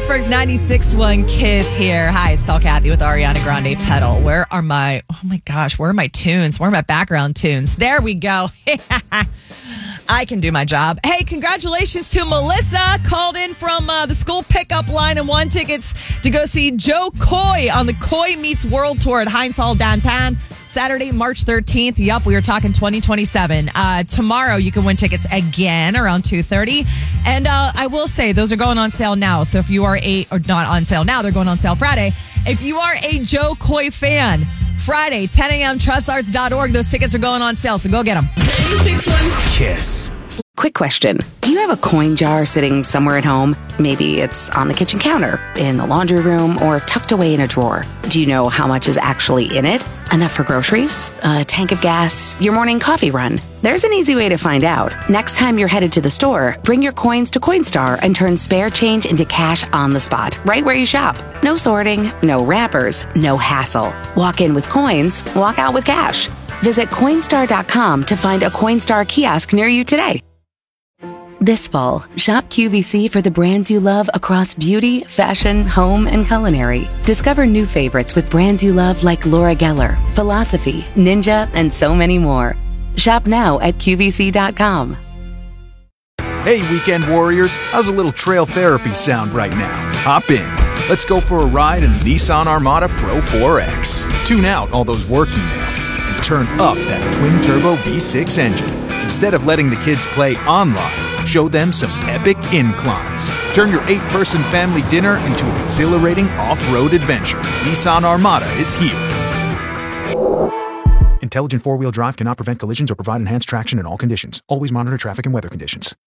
Pittsburgh's 96.1 Kiss here. Hi, it's Tall Kathy with Ariana Grande Pedal. Where are my tunes? Where are my background tunes? There we go. I can do my job. Hey, congratulations to Melissa. Called in from the school pickup line and won tickets to go see Joe Coy on the Coy Meets World Tour at Heinz Hall downtown. Saturday, March 13th. Yup, we are talking 2027. Tomorrow, you can win tickets again around 2:30. And I will say, those are going on sale now. So if you are or not on sale now, they're going on sale Friday. If you are a Joe Coy fan, Friday, 10 a.m., trustarts.org. Those tickets are going on sale, so go get them. 96.1 Kiss. Quick question. Do you have a coin jar sitting somewhere at home? Maybe it's on the kitchen counter, in the laundry room, or tucked away in a drawer. Do you know how much is actually in it? Enough for groceries? A tank of gas? Your morning coffee run? There's an easy way to find out. Next time you're headed to the store, bring your coins to Coinstar and turn spare change into cash on the spot, right where you shop. No sorting, no wrappers, no hassle. Walk in with coins, walk out with cash. Visit Coinstar.com to find a Coinstar kiosk near you today. This fall, shop QVC for the brands you love across beauty, fashion, home, and culinary. Discover new favorites with brands you love like Laura Geller, Philosophy, Ninja, and so many more. Shop now at QVC.com. Hey, weekend warriors, how's a little trail therapy sound right now? Hop in. Let's go for a ride in the Nissan Armada Pro 4X. Tune out all those work emails and turn up that twin-turbo V6 engine. Instead of letting the kids play online, show them some epic inclines. Turn your 8-person family dinner into an exhilarating off-road adventure. Nissan Armada is here. Intelligent four-wheel drive cannot prevent collisions or provide enhanced traction in all conditions. Always monitor traffic and weather conditions.